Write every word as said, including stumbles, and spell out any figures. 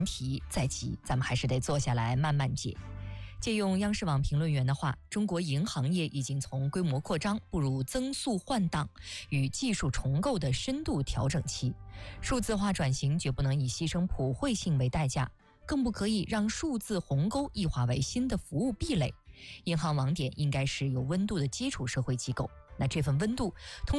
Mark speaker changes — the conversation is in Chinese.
Speaker 1: 题在即，咱们还是得坐下来慢慢解。借用央视网评论员的话，中国银行业已经从规模扩张步入增速换挡与技术重构的深度调整期。数字化转型绝不能以牺牲普惠性为代价，更不可以让数字鸿沟异化为新的服务壁垒。银行网点应该是有温度的基础社会机构，那这份温度通